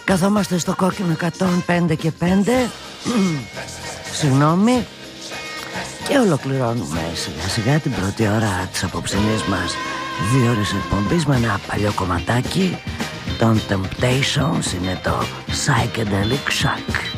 Καθόμαστε στο κόκκινο 105 και 5. Συγγνώμη. Και ολοκληρώνουμε σιγά σιγά την πρώτη ώρα της απόψινής μας 2 ώρες εκπομπής με ένα παλιό κομματάκι των Temptations. Είναι το Psychedelic Shack.